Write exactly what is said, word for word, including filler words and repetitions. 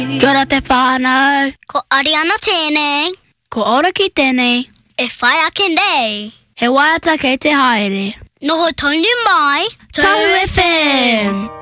Kia ora te whānau. Ko Ariana tēnei. Ko ora ki tēnei. E whai ake nei. He waiata kei te haere. Noho tonu mai. Tau F M.